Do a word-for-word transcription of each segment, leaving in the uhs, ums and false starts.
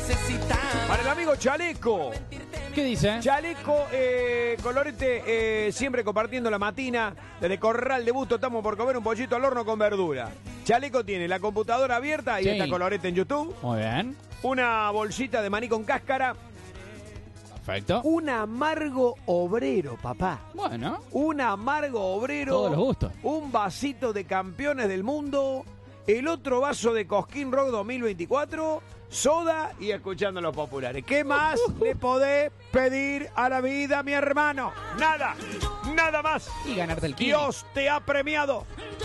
Para el amigo Chaleco. ¿Qué dice? Chaleco, eh, Colorete, eh, siempre compartiendo la matina. Desde Corral de Busto estamos por comer un pollito al horno con verdura. Chaleco tiene la computadora abierta y Sí. está Colorete en YouTube. Muy bien. Una bolsita de maní con cáscara. Perfecto. Un amargo obrero, papá. Bueno. Un amargo obrero. Todos los gustos. Un vasito de campeones del mundo. El otro vaso de Cosquín Rock dos mil veinticuatro. Soda y escuchando los populares. ¿Qué más le podés pedir a la vida, mi hermano? Nada. Nada más. Y ganarte el kini. Dios te ha premiado.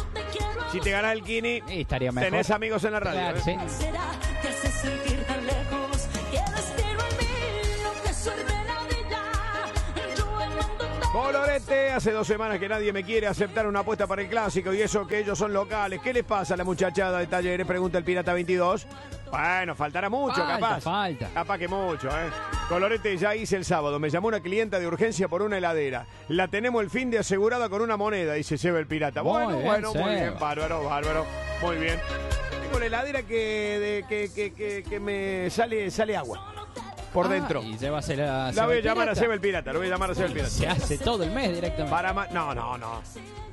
Si te ganas el kini, Y estaría mejor. tenés amigos en la radio. Claro, ¿eh? sí. Te hace sentir tan lejos, que destino en mí, lo que soy de la vida. Yo el mundo te... Colorete, hace dos semanas que nadie me quiere aceptar una apuesta para el clásico y eso que ellos son locales. ¿Qué les pasa a la muchachada de Talleres? Pregunta el Pirata veintidós. Bueno, faltará mucho, Falta, capaz. falta. Capaz que mucho, ¿eh? Colorete, ya hice el sábado. Me llamó una clienta de urgencia por una heladera. La tenemos el fin de asegurada con una moneda y se lleva el Pirata. Muy Bueno, bien, bueno, muy Seba. bien, bárbaro, bárbaro. Muy bien. Tengo la heladera que, de, que, que, que, que me sale, sale agua por Ah, dentro. Y llévasela. La voy a llamar a Seba el Pirata, lo voy a llamar a Seba el Pirata. Se hace todo el mes directamente. Para ma- no, no, no.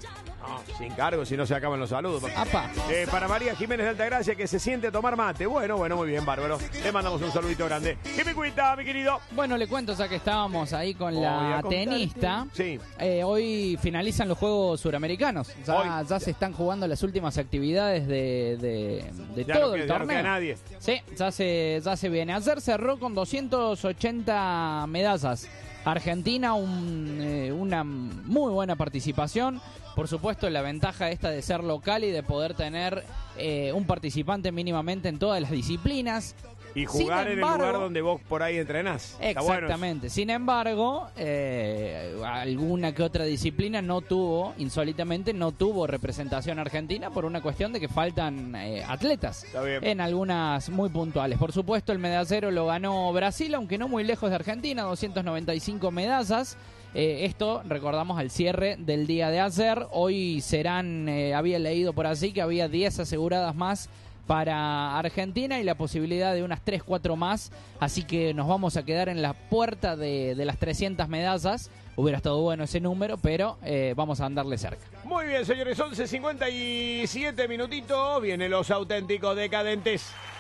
No, sin cargo, si no se acaban los saludos. Apa. Eh, para María Jiménez de Altagracia, que se siente a tomar mate. Bueno, bueno, muy bien, bárbaro. Le mandamos un saludito grande. ¿Qué me cuenta, mi querido? Bueno, le cuento ya que estábamos ahí con Voy a la contarte. tenista. Sí. Eh, hoy finalizan los Juegos Suramericanos. Ya, Hoy. ya se están jugando las últimas actividades de, de, de Ya todo no el queda- ya no torneo. queda nadie. Sí, ya se, ya se viene. Ayer cerró con doscientas ochenta medallas. Argentina, un, eh, una muy buena participación. Por supuesto, la ventaja esta de ser local y de poder tener eh, un participante mínimamente en todas las disciplinas. Y jugar Sin en embargo- el lugar donde vos por ahí entrenás. Está bueno eso. Exactamente. Sin embargo, eh, alguna que otra disciplina no tuvo, insólitamente, no tuvo representación argentina por una cuestión de que faltan eh, atletas. Está bien. En algunas muy puntuales. Por supuesto, el medallero lo ganó Brasil, aunque no muy lejos de Argentina, doscientas noventa y cinco medallas. Eh, esto, recordamos, al cierre del día de ayer. Hoy serán, eh, había leído por allí que había diez aseguradas más para Argentina y la posibilidad de unas tres, cuatro más, así que nos vamos a quedar en la puerta de, de las trescientas medallas. Hubiera estado bueno ese número, pero eh, vamos a andarle cerca. Muy bien, señores, once cincuenta y siete minutitos. Vienen los auténticos decadentes.